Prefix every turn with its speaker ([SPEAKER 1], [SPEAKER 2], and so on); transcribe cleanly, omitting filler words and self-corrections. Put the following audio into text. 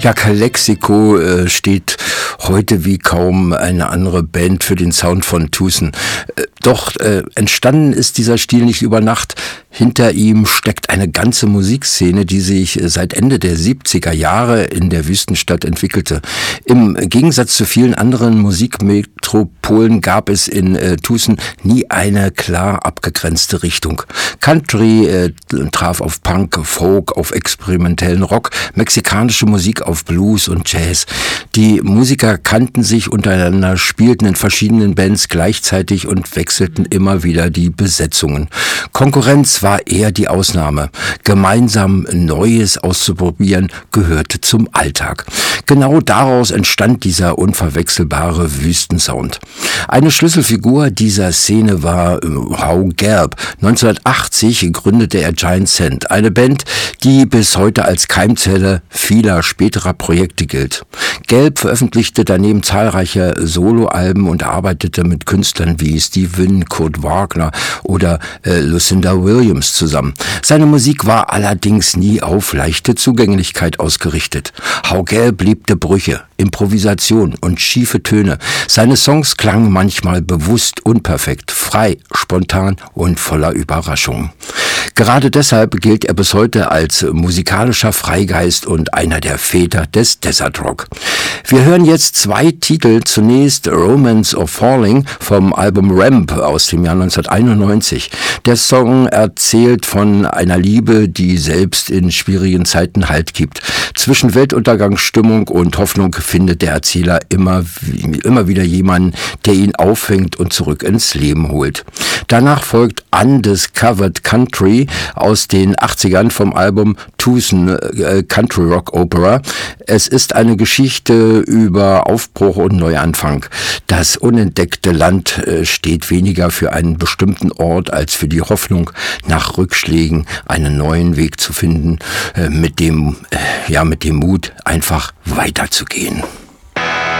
[SPEAKER 1] Ja, Calexico steht heute wie kaum eine andere Band für den Sound von Tucson. Doch entstanden ist dieser Stil nicht über Nacht. Hinter ihm steckt eine ganze Musikszene, die sich seit Ende der 70er Jahre in der Wüstenstadt entwickelte. Im Gegensatz zu vielen anderen Musikmetropolen gab es in Tucson nie eine klar abgegrenzte Richtung. Country traf auf Punk, Folk, auf experimentellen Rock, mexikanische Musik auf Blues und Jazz. Die Musiker kannten sich untereinander, spielten in verschiedenen Bands gleichzeitig und wechselten immer wieder die Besetzungen. Konkurrenz war eher die Ausnahme. Gemeinsam Neues auszuprobieren gehörte zum Alltag. Genau daraus entstand dieser unverwechselbare Wüstensound. Eine Schlüsselfigur dieser Szene war Hau Gelb. 1980 gründete er Giant Sand, eine Band, die bis heute als Keimzelle vieler späterer Projekte gilt. Gelb veröffentlichte daneben zahlreiche Soloalben und arbeitete mit Künstlern wie Steve Wynn, Kurt Wagner oder Lucinda Williams zusammen. Seine Musik war allerdings nie auf leichte Zugänglichkeit ausgerichtet. Hau Gelb liebte Brüche, Improvisation und schiefe Töne. Seine Songs klangen manchmal bewusst unperfekt, frei, spontan und voller Überraschungen. Gerade deshalb gilt er bis heute als musikalischer Freigeist und einer der Väter des Desert Rock. Wir hören jetzt zwei Titel. Zunächst Romance of Falling vom Album Ramp aus dem Jahr 1991. Der Song erzählt von einer Liebe, die selbst in schwierigen Zeiten Halt gibt. Zwischen Weltuntergangsstimmung und Hoffnung findet der Erzähler immer wieder jemanden, der ihn auffängt und zurück ins Leben holt. Danach folgt Undiscovered Country aus den 80ern vom Album Tucson Country Rock Opera. Es ist eine Geschichte über Aufbruch und Neuanfang. Das unentdeckte Land steht weniger für einen bestimmten Ort als für die Hoffnung, nach Rückschlägen einen neuen Weg zu finden, mit dem Mut, einfach weiterzugehen.